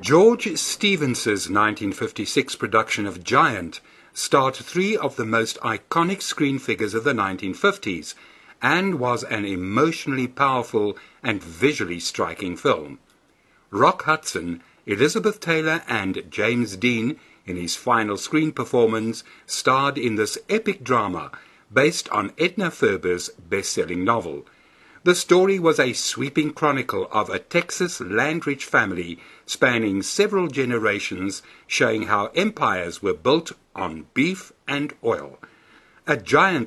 George Stevens's 1956 production of Giant starred three of the most iconic screen figures of the 1950s and was an emotionally powerful and visually striking film. Rock Hudson, Elizabeth Taylor and James Dean, in his final screen performance, starred in this epic drama based on Edna Ferber's best-selling novel. The story was a sweeping chronicle of a Texas land-rich family spanning several generations, showing how empires were built on beef and oil. A giant